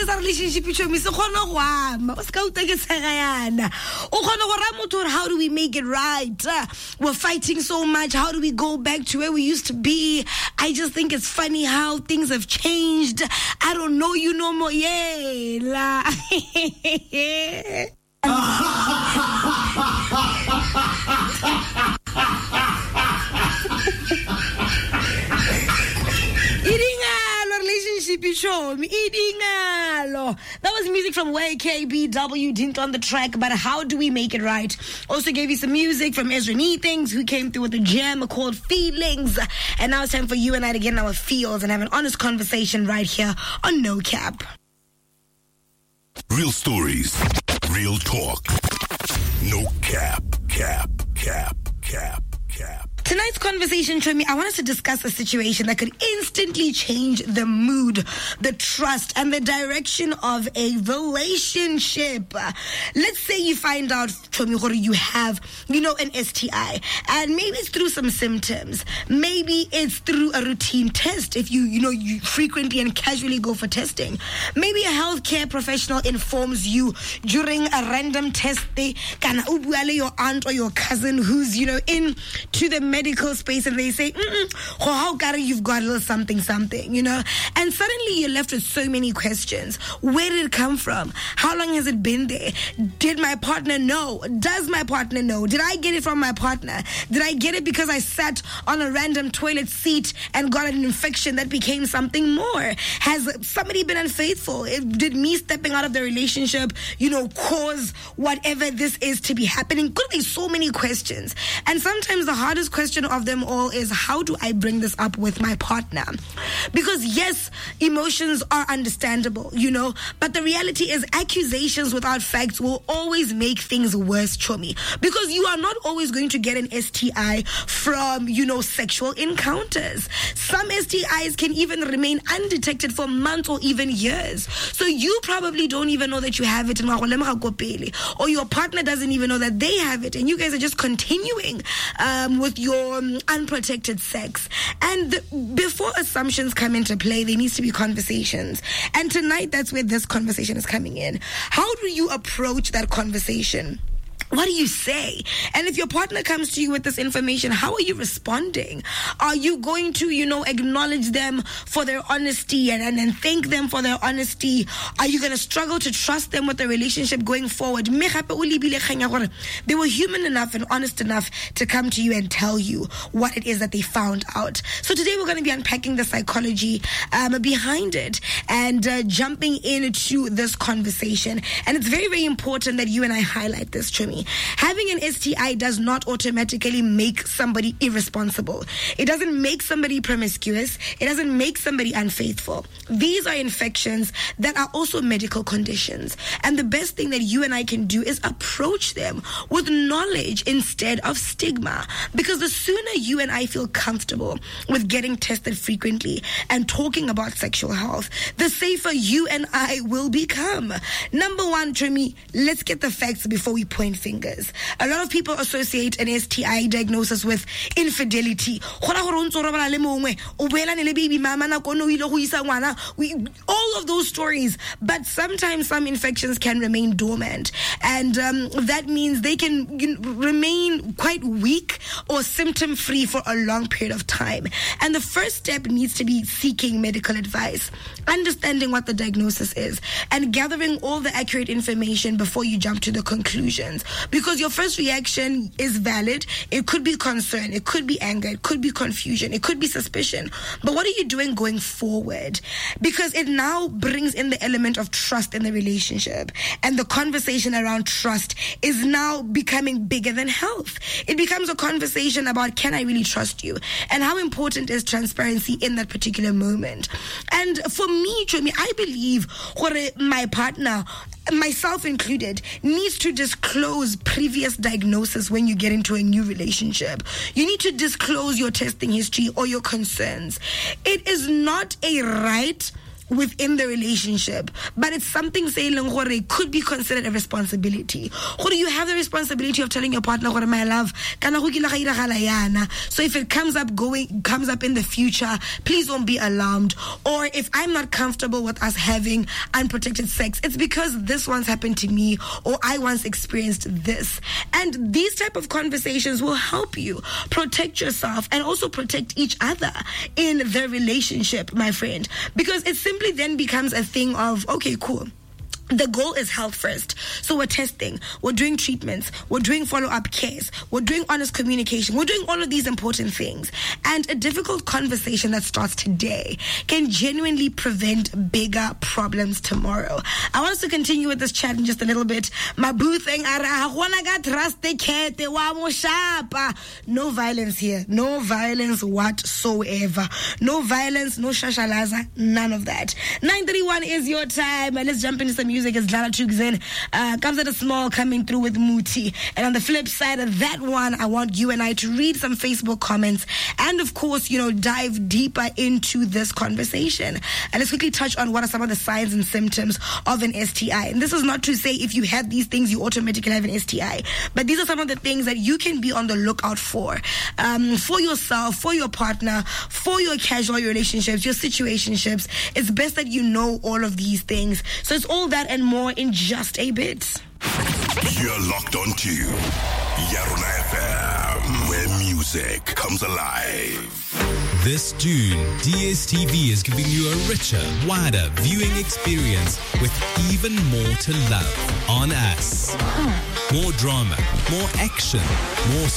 sa relationship chomi se khona go ama o ska uteke tsegayana o khona go ra motho how do we make it right? We're fighting so much. How do we go back to where we used to be? I just think it's funny how things have changed. I don't know you no more. Yeah, la. Relationship shomi idingalo. That was music from YKBW, didn't on the track, but how do we make it right? Also gave you some music from Ezra Neethings, who came through with a gem called Feelings. And now it's time for you and I to get in our feels and have an honest conversation right here on No Cap. Real stories, real talk. No cap, cap, cap, cap, cap. Tonight's conversation, Chomi, I want us to discuss a situation that could instantly change the mood, the trust, and the direction of a relationship. Let's say you find out, Chomi, you have, an STI, and maybe it's through some symptoms. Maybe it's through a routine test if you frequently and casually go for testing. Maybe a healthcare professional informs you during a random test, your aunt or your cousin who's, into the medical space, and they say, how Gary, you've got a little something, and suddenly you're left with so many questions. Where did it come from? How long has it been there? Did my partner know? Does my partner know? Did I get it from my partner? Did I get it because I sat on a random toilet seat and got an infection that became something more? Has somebody been unfaithful? Did me stepping out of the relationship, cause whatever this is to be happening? Could be so many questions. And sometimes the hardest question of them all is, how do I bring this up with my partner? Because yes, emotions are understandable, but the reality is accusations without facts will always make things worse, Chomi, because you are not always going to get an STI from, sexual encounters. Some STIs can even remain undetected for months or even years. So you probably don't even know that you have it, or your partner doesn't even know that they have it, and you guys are just continuing with your unprotected sex. And before assumptions come into play, there needs to be conversations. And tonight, that's where this conversation is coming in. How do you approach that conversation? What do you say? And if your partner comes to you with this information, how are you responding? Are you going to, acknowledge them for their honesty and thank them for their honesty? Are you going to struggle to trust them with the relationship going forward? They were human enough and honest enough to come to you and tell you what it is that they found out. So today we're going to be unpacking the psychology behind it and jumping into this conversation. And it's very, very important that you and I highlight this, Chumi. Having an STI does not automatically make somebody irresponsible. It doesn't make somebody promiscuous. It doesn't make somebody unfaithful. These are infections that are also medical conditions. And the best thing that you and I can do is approach them with knowledge instead of stigma. Because the sooner you and I feel comfortable with getting tested frequently and talking about sexual health, the safer you and I will become. Number one, Trimi, let's get the facts before we point fingers. A lot of people associate an STI diagnosis with infidelity. All of those stories. But sometimes some infections can remain dormant. And that means they can remain quite weak or symptom-free for a long period of time. And the first step needs to be seeking medical advice, understanding what the diagnosis is, and gathering all the accurate information before you jump to the conclusions. Because your first reaction is valid. It could be concern, it could be anger, it could be confusion, it could be suspicion. But what are you doing going forward? Because it now brings in the element of trust in the relationship. And the conversation around trust is now becoming bigger than health. It becomes a conversation about, can I really trust you? And how important is transparency in that particular moment? And for me, Chomi, I believe my partner, myself included, needs to disclose previous diagnosis when you get into a new relationship. You need to disclose your testing history or your concerns. It is not a right within the relationship, but it's something saying could be considered a responsibility. Or you have the responsibility of telling your partner, my love, so if it comes up in the future, please don't be alarmed. Or if I'm not comfortable with us having unprotected sex, it's because this once happened to me, or I once experienced this. And these type of conversations will help you protect yourself and also protect each other in the relationship, my friend, because it simply then becomes a thing of, okay, cool. The goal is health first. So we're testing, we're doing treatments, we're doing follow-up cares, we're doing honest communication, we're doing all of these important things. And a difficult conversation that starts today can genuinely prevent bigger problems tomorrow. I want us to continue with this chat in just a little bit. No violence here. No violence whatsoever. No violence, no shashalaza, none of that. 9:31 is your time. Let's jump into some music. It's Dlala Chugzin. Comes at a small coming through with Muti. And on the flip side of that one, I want you and I to read some Facebook comments and, of course, dive deeper into this conversation. And let's quickly touch on what are some of the signs and symptoms of an STI. And this is not to say if you have these things, you automatically have an STI. But these are some of the things that you can be on the lookout for yourself, for your partner, for your casual relationships, your situationships. It's best that you know all of these things. So it's all that and more in just a bit. You're locked onto Yarona FM, where music comes alive. This June, DSTV is giving you a richer, wider viewing experience with even more to love on us. More drama, more action, more